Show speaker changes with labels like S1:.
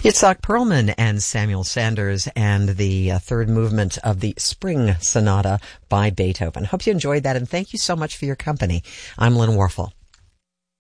S1: Itzhak Perlman and Samuel Sanders and the third movement of the Spring Sonata by Beethoven. Hope you enjoyed that, and thank you so much for your company. I'm Lynn Warfel.